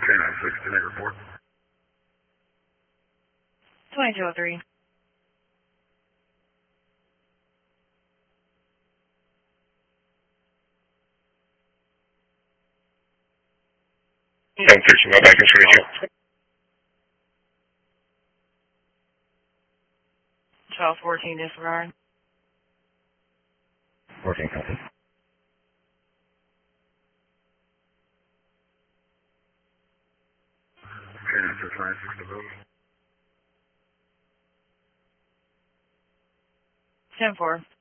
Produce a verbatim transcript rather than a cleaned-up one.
nine six to make report. twenty-two oh three. ten thirteen, my back is ready. twelve fourteen disregard. fourteen copy. Okay, nine six nine six to vote. ten four.